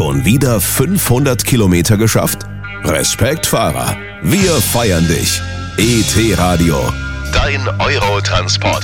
Schon wieder 500 Kilometer geschafft? Respekt, Fahrer. Wir feiern dich. ET Radio. Dein Eurotransport.